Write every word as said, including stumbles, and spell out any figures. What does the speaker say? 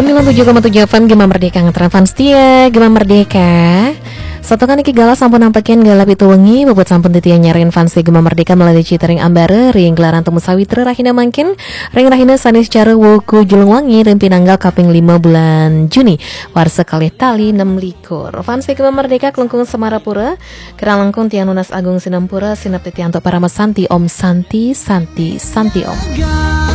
sembilan puluh tujuh koma tujuh F M Gema Merdeka ngetren fans dia Gema Merdeka. Satu kan iki gala sampun nampakin galap itu wengi bobot sampun titia nyariin fans Gema Merdeka melalui citering ambare ring gelaran temu sawitra rahina mangkin ring rahina sanis cara woku julung wangi dan pinanggal kaping lima bulan Juni warsa kalih tali enam likur fans Gema Merdeka kelengkung Semarapura kerang langkung tiang nunas agung sinampura sinap titianto para Santi Om Santi Santi Santi Om.